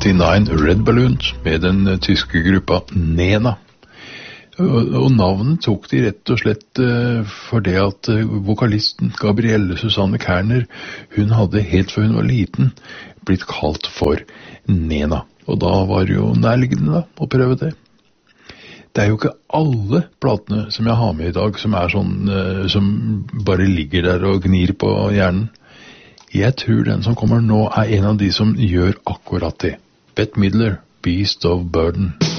1969 Red Balloons med den tyske gruppa Nena. Og navnet tok de rett og slett for det at vokalisten Gabrielle Susanne Kerner, hun hadde helt før hun var liten blitt kalt for Nena. Og da var det jo nærliggende da, å prøve det. Det er jo ikke alle platene som jeg har med i dag som er sånn, som bare ligger der og gnir på hjernen. Jeg tror den som kommer nå er en av de som gjør akkurat det. Bette Midler, Beast of Burden.